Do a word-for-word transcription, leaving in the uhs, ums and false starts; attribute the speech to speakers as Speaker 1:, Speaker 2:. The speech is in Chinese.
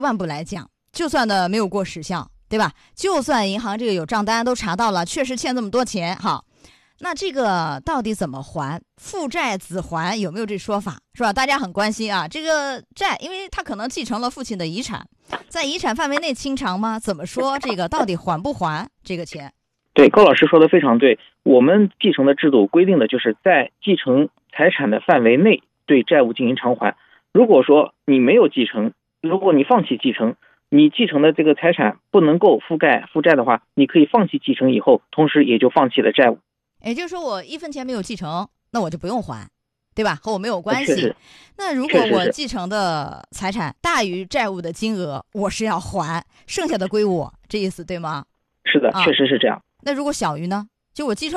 Speaker 1: 万不来讲，就算的没有过时效，对吧？就算银行这个有账单都查到了，确实欠这么多钱，好，那这个到底怎么还？父债子还有没有这说法，是吧？大家很关心啊。这个债，因为他可能继承了父亲的遗产，在遗产范围内清偿吗？怎么说这个到底还不还这个钱？
Speaker 2: 对，高老师说的非常对。我们继承的制度规定的就是在继承财产的范围内对债务进行偿还。如果说你没有继承，如果你放弃继承，你继承的这个财产不能够覆盖负债的话，你可以放弃继承以后，同时也就放弃了债务。
Speaker 1: 也就是说我一分钱没有继承，那我就不用还，对吧？和我没有关系。那如果我继承的财产大于债务的金额，我是要还，剩下的归我，这意思对吗？
Speaker 2: 是的，确实是这样。
Speaker 1: 那如果小于呢？就我继承